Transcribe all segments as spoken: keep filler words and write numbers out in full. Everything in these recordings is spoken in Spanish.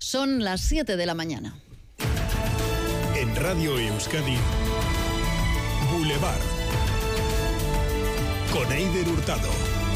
Son las siete de la mañana. En Radio Euskadi, Boulevard, con Eider Hurtado.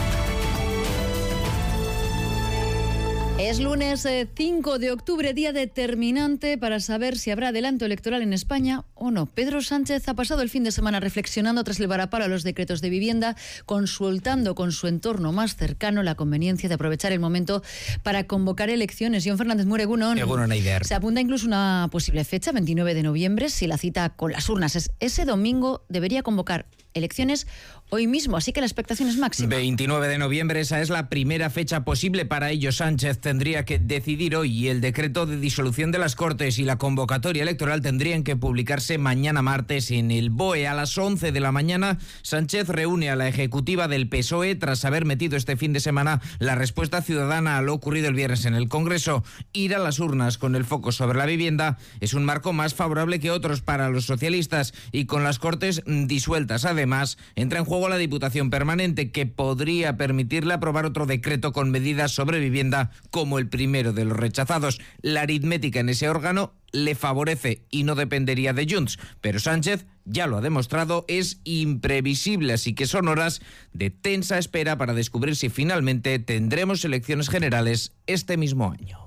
Es lunes eh, cinco de octubre, día determinante para saber si habrá adelanto electoral en España o no. Pedro Sánchez ha pasado el fin de semana reflexionando tras el varapalo a los decretos de vivienda, consultando con su entorno más cercano la conveniencia de aprovechar el momento para convocar elecciones. John Fernández Mur, Egunon. Egunon, Eider. Se apunta incluso una posible fecha, veintinueve de noviembre, si la cita con las urnas es ese domingo, debería convocar elecciones hoy mismo, así que la expectación es máxima. veintinueve de noviembre, esa es la primera fecha posible para ello. Sánchez tendría que decidir hoy y el decreto de disolución de las Cortes y la convocatoria electoral tendrían que publicarse mañana martes en el B O E. A las once de la mañana, Sánchez reúne a la ejecutiva del P S O E tras haber metido este fin de semana la respuesta ciudadana a lo ocurrido el viernes en el Congreso. Ir a las urnas con el foco sobre la vivienda es un marco más favorable que otros para los socialistas y con las Cortes disueltas. Además, entra en juego la Diputación Permanente, que podría permitirle aprobar otro decreto con medidas sobre vivienda como el primero de los rechazados. La aritmética en ese órgano le favorece y no dependería de Junts, pero Sánchez ya lo ha demostrado, es imprevisible, así que son horas de tensa espera para descubrir si finalmente tendremos elecciones generales este mismo año.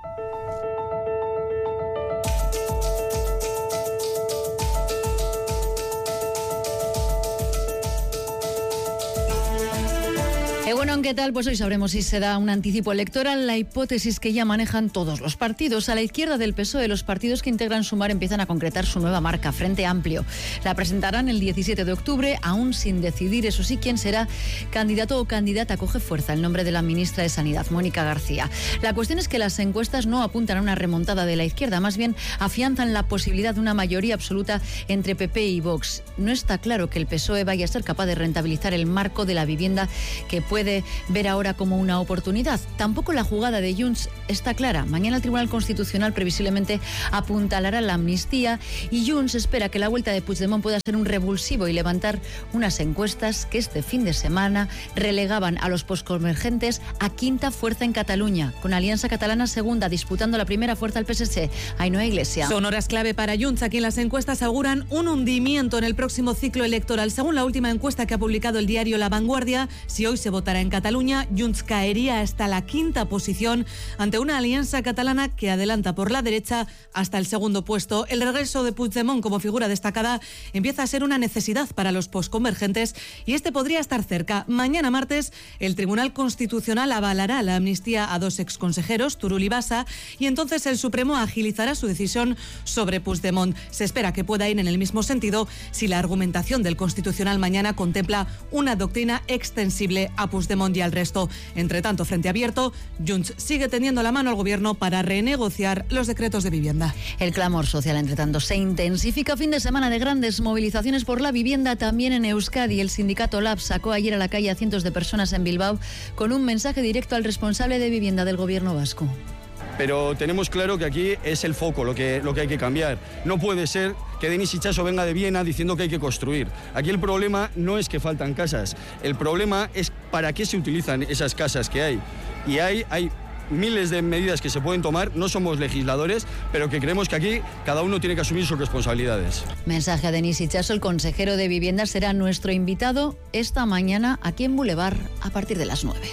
Eh, bueno, ¿qué tal? Pues hoy sabremos si se da un anticipo electoral, la hipótesis que ya manejan todos los partidos. A la izquierda del P S O E, los partidos que integran Sumar empiezan a concretar su nueva marca, Frente Amplio. La presentarán el diecisiete de octubre, aún sin decidir, eso sí, quién será candidato o candidata. Coge fuerza el nombre de la ministra de Sanidad, Mónica García. La cuestión es que las encuestas no apuntan a una remontada de la izquierda, más bien afianzan la posibilidad de una mayoría absoluta entre P P y Vox. No está claro que el P S O E vaya a ser capaz de rentabilizar el marco de la vivienda que puede puede ver ahora como una oportunidad. Tampoco la jugada de Junts está clara. Mañana el Tribunal Constitucional previsiblemente apuntalará la amnistía y Junts espera que la vuelta de Puigdemont pueda ser un revulsivo y levantar unas encuestas que este fin de semana relegaban a los posconvergentes a quinta fuerza en Cataluña, con Alianza Catalana segunda, disputando la primera fuerza al P S C. Ainhoa Iglesia. Son horas clave para Junts. Aquí en las encuestas auguran un hundimiento en el próximo ciclo electoral. Según la última encuesta que ha publicado el diario La Vanguardia, si hoy se vota en Cataluña, Junts caería hasta la quinta posición ante una alianza catalana que adelanta por la derecha hasta el segundo puesto. El regreso de Puigdemont como figura destacada empieza a ser una necesidad para los posconvergentes y este podría estar cerca. Mañana martes, el Tribunal Constitucional avalará la amnistía a dos exconsejeros, Turull y Bassa, y entonces el Supremo agilizará su decisión sobre Puigdemont. Se espera que pueda ir en el mismo sentido si la argumentación del Constitucional mañana contempla una doctrina extensible a Puigdemont y al resto. Entre tanto, Frente Abierto, Junts sigue tendiendo la mano al gobierno para renegociar los decretos de vivienda. El clamor social, entre tanto, se intensifica. Fin de semana de grandes movilizaciones por la vivienda también en Euskadi. El sindicato Lab sacó ayer a la calle a cientos de personas en Bilbao con un mensaje directo al responsable de vivienda del gobierno vasco. Pero tenemos claro que aquí es el foco lo que, lo que hay que cambiar. No puede ser que Denis Itxaso venga de Viena diciendo que hay que construir. Aquí el problema no es que faltan casas, el problema es para qué se utilizan esas casas que hay. Y hay, hay miles de medidas que se pueden tomar, no somos legisladores, pero que creemos que aquí cada uno tiene que asumir sus responsabilidades. Mensaje a Denis Itxaso, el consejero de Vivienda, será nuestro invitado esta mañana aquí en Boulevard a partir de las nueve.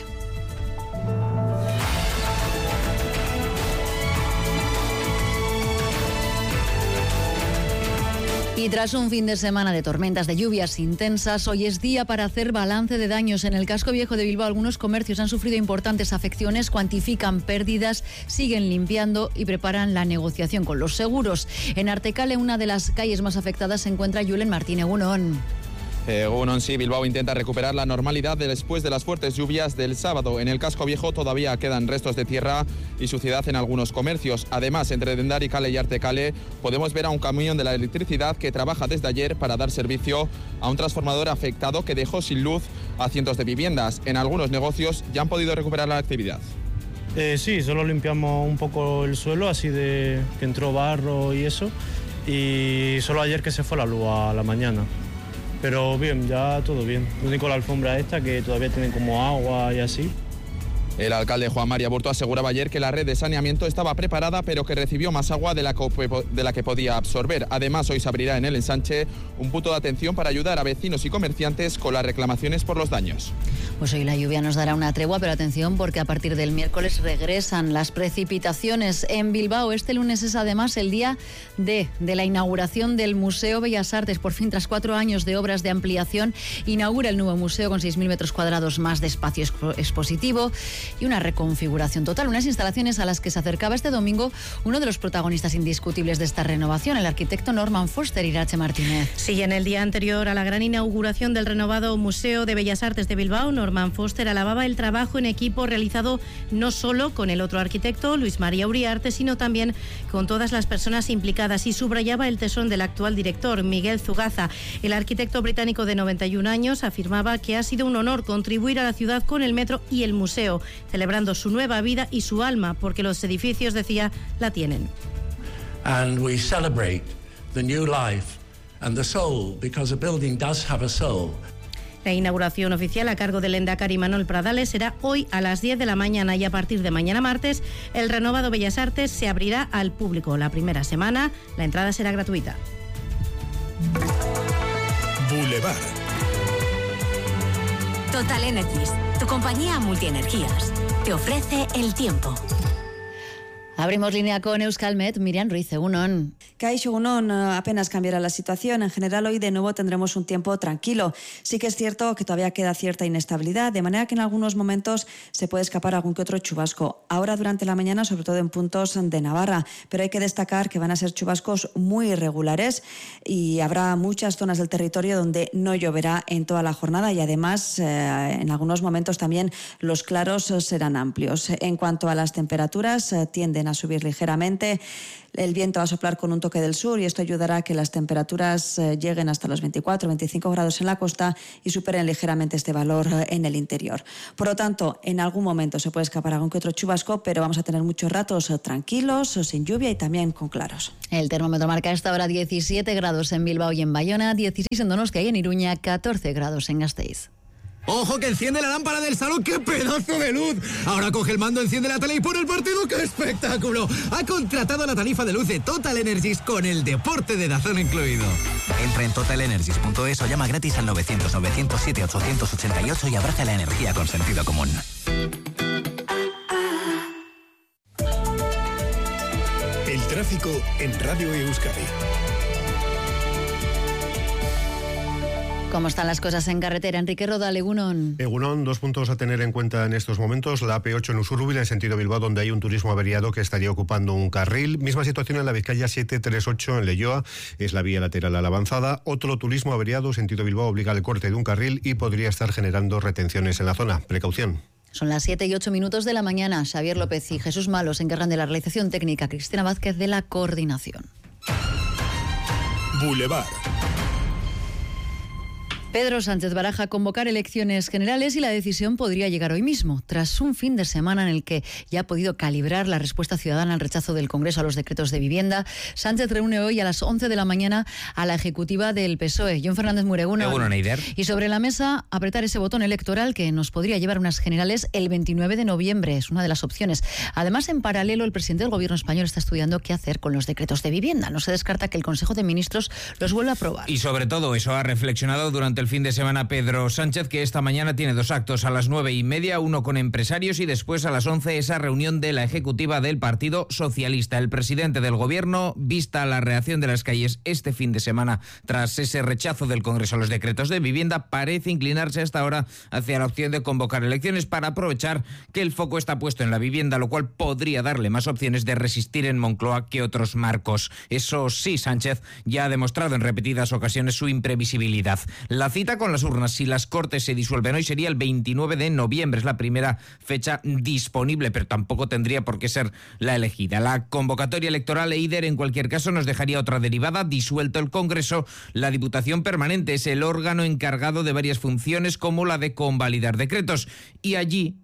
Y tras un fin de semana de tormentas, de lluvias intensas, hoy es día para hacer balance de daños. En el casco viejo de Bilbao, algunos comercios han sufrido importantes afecciones, cuantifican pérdidas, siguen limpiando y preparan la negociación con los seguros. En Artecale, una de las calles más afectadas, se encuentra Julen Martín. Egunon. Egunon, sí, Bilbao intenta recuperar la normalidad después de las fuertes lluvias del sábado. En el casco viejo todavía quedan restos de tierra y suciedad en algunos comercios. Además, entre Dendaricale y Artecale podemos ver a un camión de la electricidad que trabaja desde ayer para dar servicio a un transformador afectado que dejó sin luz a cientos de viviendas. En algunos negocios ya han podido recuperar la actividad. Eh, sí, solo limpiamos un poco el suelo, así de que entró barro y eso. Y solo ayer que se fue la luz a la mañana. Pero bien, ya todo bien. Lo único la alfombra esta, que todavía tiene como agua y así. El alcalde Juan Mari Aburto aseguraba ayer que la red de saneamiento estaba preparada, pero que recibió más agua de la, de la que podía absorber. Además, hoy se abrirá en el ensanche un punto de atención para ayudar a vecinos y comerciantes con las reclamaciones por los daños. Pues hoy la lluvia nos dará una tregua, pero atención porque a partir del miércoles regresan las precipitaciones en Bilbao. Este lunes es además el día de, de la inauguración del Museo Bellas Artes. Por fin, tras cuatro años de obras de ampliación, inaugura el nuevo museo con seis mil metros cuadrados más de espacio expo- expositivo y una reconfiguración total. Unas instalaciones a las que se acercaba este domingo uno de los protagonistas indiscutibles de esta renovación, el arquitecto Norman Foster. Irache Martínez. Sí, en el día anterior a la gran inauguración del renovado Museo de Bellas Artes de Bilbao, Norman Foster alababa el trabajo en equipo realizado no solo con el otro arquitecto, Luis María Uriarte, sino también con todas las personas implicadas, y subrayaba el tesón del actual director, Miguel Zugaza. El arquitecto británico de noventa y un años afirmaba que ha sido un honor contribuir a la ciudad con el metro y el museo, celebrando su nueva vida y su alma, porque los edificios, decía, la tienen. And we celebrate the new life and the soul, because a building does have a soul. La inauguración oficial a cargo del Lehendakari Manuel Pradales será hoy a las diez de la mañana, y a partir de mañana martes el renovado Bellas Artes se abrirá al público. La primera semana la entrada será gratuita. Boulevard. Total Energies, tu compañía multienergías, te ofrece el tiempo. Abrimos línea con Euskalmet. Miriam Ruiz, egunon. Kaixo, egunon, apenas cambiará la situación. En general, hoy de nuevo tendremos un tiempo tranquilo. Sí que es cierto que todavía queda cierta inestabilidad, de manera que en algunos momentos se puede escapar algún que otro chubasco. Ahora durante la mañana, sobre todo en puntos de Navarra, pero hay que destacar que van a ser chubascos muy irregulares y habrá muchas zonas del territorio donde no lloverá en toda la jornada, y además eh, en algunos momentos también los claros serán amplios. En cuanto a las temperaturas, eh, tienden a subir ligeramente. El viento va a soplar con un toque del sur y esto ayudará a que las temperaturas eh, lleguen hasta los veinticuatro a veinticinco grados en la costa y superen ligeramente este valor eh, en el interior. Por lo tanto, en algún momento se puede escapar algún que otro chubasco, pero vamos a tener muchos ratos eh, tranquilos, eh, sin lluvia y también con claros. El termómetro marca a esta hora diecisiete grados en Bilbao y en Bayona, dieciséis en Donostia y en Iruña, catorce grados en Gasteiz. ¡Ojo, que enciende la lámpara del salón! ¡Qué pedazo de luz! Ahora coge el mando, enciende la tele y pone el partido. ¡Qué espectáculo! Ha contratado la tarifa de luz de Total Energies con el deporte de Dazón incluido. Entra en total energies punto es o llama gratis al novecientos novecientos siete ochocientos ochenta y ocho y abraza la energía con sentido común. El tráfico en Radio Euskadi. ¿Cómo están las cosas en carretera? Enrique Rodal, egunon. Egunon, dos puntos a tener en cuenta en estos momentos. La A P ocho en Usurbil, en sentido Bilbao, donde hay un turismo averiado que estaría ocupando un carril. Misma situación en la Vizcaya setecientos treinta y ocho en Leioa, es la vía lateral a la avanzada. Otro turismo averiado, sentido Bilbao, obliga al corte de un carril y podría estar generando retenciones en la zona. Precaución. Son las siete y ocho minutos de la mañana. Xavier López y Jesús Malo se encargan de la realización técnica, Cristina Vázquez de la coordinación. Boulevard. Pedro Sánchez baraja convocar elecciones generales y la decisión podría llegar hoy mismo, tras un fin de semana en el que ya ha podido calibrar la respuesta ciudadana al rechazo del Congreso a los decretos de vivienda. Sánchez reúne hoy a las once de la mañana a la ejecutiva del P S O E. John Fernández Mureguno. Y sobre la mesa, apretar ese botón electoral que nos podría llevar a unas generales el veintinueve de noviembre. Es una de las opciones. Además, en paralelo, el presidente del Gobierno español está estudiando qué hacer con los decretos de vivienda. No se descarta que el Consejo de Ministros los vuelva a aprobar. Y sobre todo eso ha reflexionado durante el fin de semana Pedro Sánchez, que esta mañana tiene dos actos a las nueve y media, uno con empresarios y después a las once esa reunión de la ejecutiva del Partido Socialista. El presidente del Gobierno, vista la reacción de las calles este fin de semana tras ese rechazo del Congreso a los decretos de vivienda, parece inclinarse hasta ahora hacia la opción de convocar elecciones para aprovechar que el foco está puesto en la vivienda, lo cual podría darle más opciones de resistir en Moncloa que otros marcos. Eso sí, Sánchez ya ha demostrado en repetidas ocasiones su imprevisibilidad. La cita con las urnas, si las Cortes se disuelven hoy, sería el veintinueve de noviembre. Es la primera fecha disponible, pero tampoco tendría por qué ser la elegida. La convocatoria electoral EIDER, en cualquier caso, nos dejaría otra derivada. Disuelto el Congreso, la Diputación Permanente es el órgano encargado de varias funciones, como la de convalidar decretos. Y allí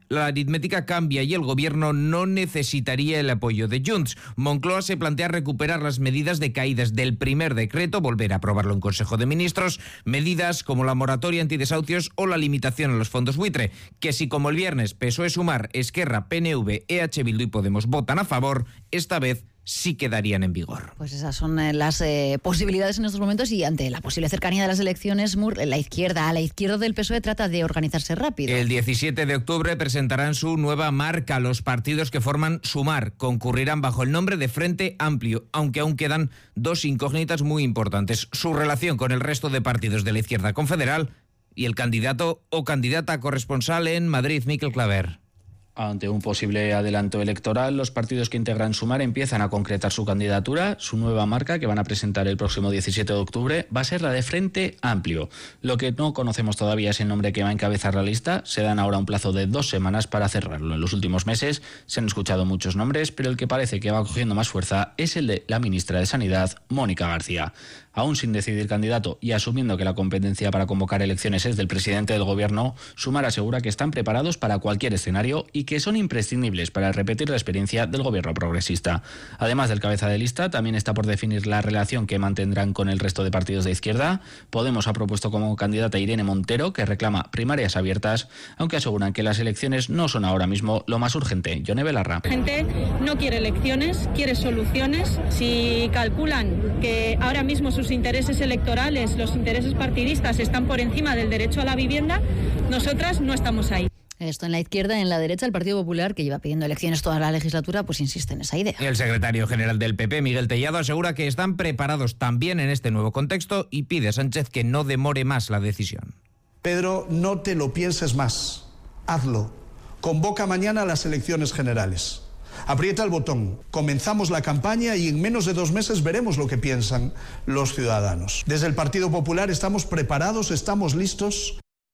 la aritmética cambia y el gobierno no necesitaría el apoyo de Junts. Moncloa se plantea recuperar las medidas decaídas del primer decreto, volver a aprobarlo en Consejo de Ministros, medidas como la moratoria antidesahucios o la limitación a los fondos buitre, que si como el viernes P S O E, Sumar, Esquerra, P N V, E H Bildu y Podemos votan a favor, esta vez sí quedarían en vigor. Pues esas son eh, las eh, posibilidades en estos momentos, y ante la posible cercanía de las elecciones, Mur, la izquierda, a la izquierda del P S O E trata de organizarse rápido. El diecisiete de octubre presentarán su nueva marca. Los partidos que forman Sumar concurrirán bajo el nombre de Frente Amplio, aunque aún quedan dos incógnitas muy importantes: su relación con el resto de partidos de la izquierda confederal y el candidato o candidata corresponsal en Madrid, Miquel Claver. Ante un posible adelanto electoral, los partidos que integran Sumar empiezan a concretar su candidatura. Su nueva marca, que van a presentar el próximo diecisiete de octubre, va a ser la de Frente Amplio. Lo que no conocemos todavía es el nombre que va a encabezar la lista. Se dan ahora un plazo de dos semanas para cerrarlo. En los últimos meses se han escuchado muchos nombres, pero el que parece que va cogiendo más fuerza es el de la ministra de Sanidad, Mónica García. Aún sin decidir candidato y asumiendo que la competencia para convocar elecciones es del presidente del gobierno, Sumar asegura que están preparados para cualquier escenario y que son imprescindibles para repetir la experiencia del gobierno progresista. Además del cabeza de lista, también está por definir la relación que mantendrán con el resto de partidos de izquierda. Podemos ha propuesto como candidata a Irene Montero, que reclama primarias abiertas, aunque aseguran que las elecciones no son ahora mismo lo más urgente. Yone Belarra. La gente no quiere elecciones, quiere soluciones. Si calculan que ahora mismo sus intereses electorales, los intereses partidistas están por encima del derecho a la vivienda, nosotras no estamos ahí. Esto en la izquierda. En la derecha, el Partido Popular, que lleva pidiendo elecciones toda la legislatura, pues insiste en esa idea. El secretario general del P P, Miguel Tellado, asegura que están preparados también en este nuevo contexto y pide a Sánchez que no demore más la decisión. Pedro, no te lo pienses más. Hazlo. Convoca mañana las elecciones generales. Aprieta el botón, comenzamos la campaña y en menos de dos meses veremos lo que piensan los ciudadanos. Desde el Partido Popular estamos preparados, estamos listos.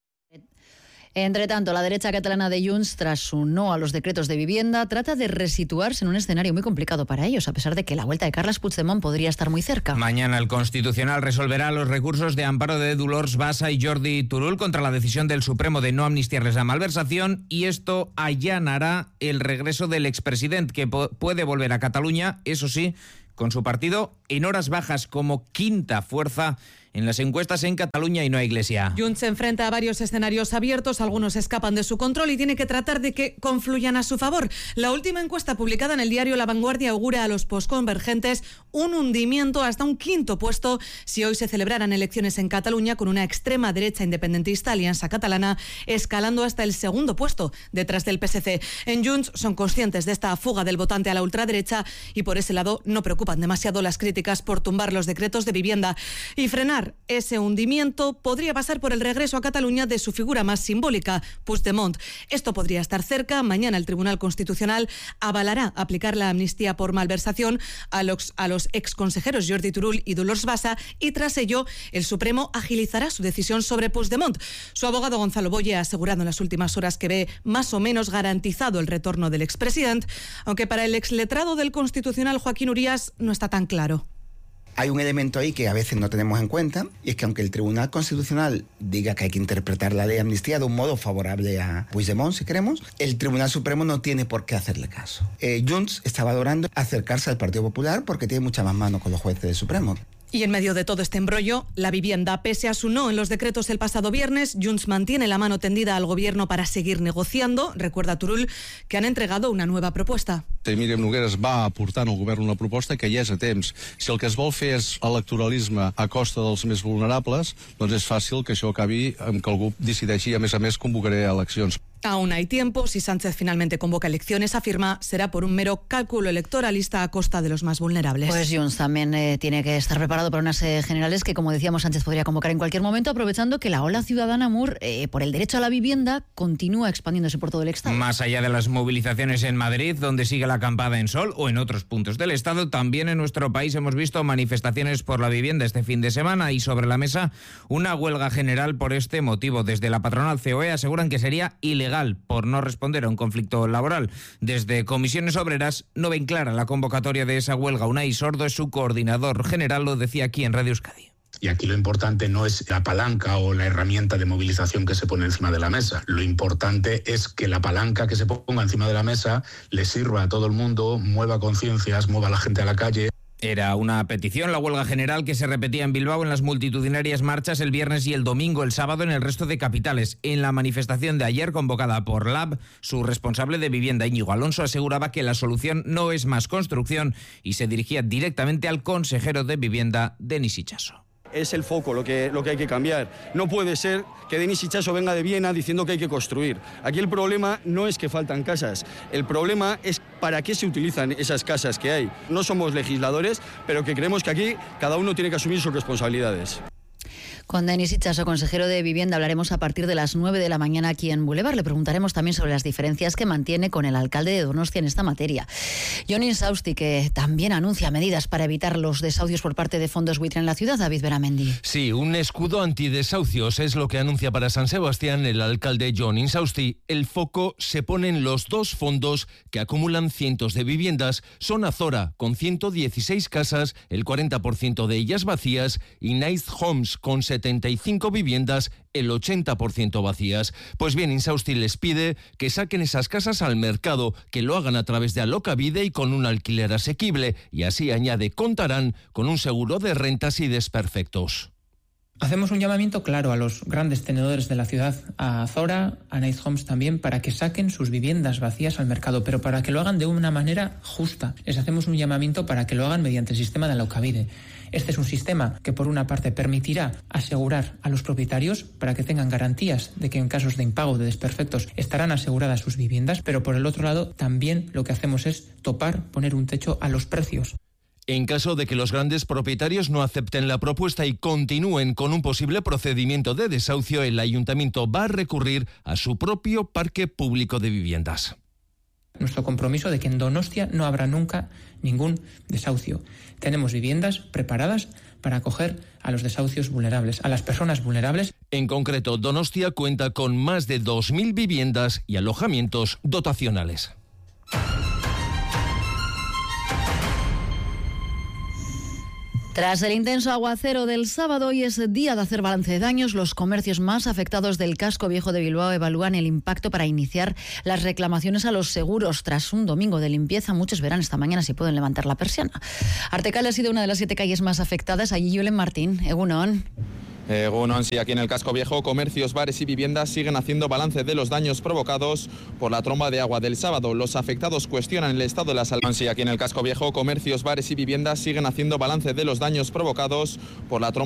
Entre tanto, la derecha catalana de Junts, tras su no a los decretos de vivienda, trata de resituarse en un escenario muy complicado para ellos, a pesar de que la vuelta de Carles Puigdemont podría estar muy cerca. Mañana el Constitucional resolverá los recursos de amparo de Dolors Bassa y Jordi Turull contra la decisión del Supremo de no amnistiarles la malversación, y esto allanará el regreso del expresidente, que po- puede volver a Cataluña, eso sí, con su partido en horas bajas como quinta fuerza en las encuestas en Cataluña y no a Iglesia. Junts se enfrenta a varios escenarios abiertos, algunos escapan de su control y tiene que tratar de que confluyan a su favor. La última encuesta publicada en el diario La Vanguardia augura a los posconvergentes un hundimiento hasta un quinto puesto si hoy se celebraran elecciones en Cataluña, con una extrema derecha independentista, Alianza Catalana, escalando hasta el segundo puesto detrás del P S C. En Junts son conscientes de esta fuga del votante a la ultraderecha y por ese lado no preocupan demasiado las críticas por tumbar los decretos de vivienda. Y frenar ese hundimiento podría pasar por el regreso a Cataluña de su figura más simbólica, Puigdemont. Esto podría estar cerca. Mañana el Tribunal Constitucional avalará aplicar la amnistía por malversación a los, a los exconsejeros Jordi Turull y Dolors Bassa, y tras ello el Supremo agilizará su decisión sobre Puigdemont. Su abogado Gonzalo Boye ha asegurado en las últimas horas que ve más o menos garantizado el retorno del expresidente, aunque para el exletrado del Constitucional Joaquín Urías no está tan claro. Hay un elemento ahí que a veces no tenemos en cuenta, y es que aunque el Tribunal Constitucional diga que hay que interpretar la ley de amnistía de un modo favorable a Puigdemont, si queremos, el Tribunal Supremo no tiene por qué hacerle caso. Eh, Junts está valorando acercarse al Partido Popular porque tiene mucha más mano con los jueces del Supremo. Y en medio de todo este embrollo, la vivienda, pese a su no en los decretos el pasado viernes, Junts mantiene la mano tendida al gobierno para seguir negociando. Recuerda Turull que han entregado una nueva propuesta. Míriam Nogueras va aportant al govern una proposta que ja és a temps. Si el que es vol fer és electoralisme a costa dels més vulnerables, doncs és fàcil que això acabi amb que algú decideixi, a més a més convocaré eleccions. Aún hay tiempo. Si Sánchez finalmente convoca elecciones, afirma, será por un mero cálculo electoralista a costa de los más vulnerables. Pues Junts también eh, tiene que estar preparado para unas eh, generales que, como decíamos, Sánchez podría convocar en cualquier momento, aprovechando que la ola ciudadana Mur eh, por el derecho a la vivienda continúa expandiéndose por todo el Estado. Más allá de las movilizaciones en Madrid, donde sigue la acampada en Sol, o en otros puntos del Estado, también en nuestro país hemos visto manifestaciones por la vivienda este fin de semana, y sobre la mesa una huelga general por este motivo. Desde la patronal C O E aseguran que sería ilegal por no responder a un conflicto laboral. Desde Comisiones Obreras no ven clara la convocatoria de esa huelga. Unai Sordo es su coordinador general, lo decía aquí en Radio Euskadi. Y aquí lo importante no es la palanca o la herramienta de movilización que se pone encima de la mesa. Lo importante es que la palanca que se ponga encima de la mesa le sirva a todo el mundo, mueva conciencias, mueva a la gente a la calle. Era una petición, la huelga general que se repetía en Bilbao en las multitudinarias marchas el viernes y el domingo, el sábado en el resto de capitales. En la manifestación de ayer convocada por Lab, su responsable de vivienda, Íñigo Alonso, aseguraba que la solución no es más construcción y se dirigía directamente al consejero de vivienda, Denis Itxaso. Es el foco lo que, lo que hay que cambiar. No puede ser que Denis Itxaso venga de Viena diciendo que hay que construir. Aquí el problema no es que faltan casas, el problema es para qué se utilizan esas casas que hay. No somos legisladores, pero que creemos que aquí cada uno tiene que asumir sus responsabilidades. Con Denis Itxaso, consejero de Vivienda, hablaremos a partir de las nueve de la mañana aquí en Boulevard. Le preguntaremos también sobre las diferencias que mantiene con el alcalde de Donostia en esta materia. Jon Insausti, que también anuncia medidas para evitar los desahucios por parte de fondos buitre en la ciudad. David Beramendi. Sí, un escudo antidesahucios es lo que anuncia para San Sebastián el alcalde Jon Insausti. El foco se pone en los dos fondos que acumulan cientos de viviendas. Son Azora, con ciento dieciséis casas, el cuarenta por ciento de ellas vacías, y Nice Homes, con setenta y cinco viviendas, el ochenta por ciento vacías. Pues bien, Insausti les pide que saquen esas casas al mercado, que lo hagan a través de Alokabide y con un alquiler asequible, y así, añade, contarán con un seguro de rentas y desperfectos. Hacemos un llamamiento claro a los grandes tenedores de la ciudad, a Azora, a Nice Homes también, para que saquen sus viviendas vacías al mercado, pero para que lo hagan de una manera justa. Les hacemos un llamamiento para que lo hagan mediante el sistema de Alokabide. Este es un sistema que, por una parte, permitirá asegurar a los propietarios para que tengan garantías de que en casos de impago o de desperfectos estarán aseguradas sus viviendas, pero por el otro lado también lo que hacemos es topar, poner un techo a los precios. En caso de que los grandes propietarios no acepten la propuesta y continúen con un posible procedimiento de desahucio, el ayuntamiento va a recurrir a su propio parque público de viviendas. Nuestro compromiso de que en Donostia no habrá nunca ningún desahucio. Tenemos viviendas preparadas para acoger a los desahucios vulnerables, a las personas vulnerables. En concreto, Donostia cuenta con más de dos mil viviendas y alojamientos dotacionales. Tras el intenso aguacero del sábado, hoy es día de hacer balance de daños. Los comercios más afectados del casco viejo de Bilbao evalúan el impacto para iniciar las reclamaciones a los seguros. Tras un domingo de limpieza, muchos verán esta mañana si pueden levantar la persiana. Artecale ha sido una de las siete calles más afectadas. Allí Julen Martín, Egunon. Egunon, sí, aquí en el casco viejo, comercios, bares y viviendas siguen haciendo balance de los daños provocados por la tromba de agua del sábado. Los afectados cuestionan el estado de la salud. Sí, aquí en el casco viejo, comercios, bares y viviendas siguen haciendo balance de los daños provocados por la tromba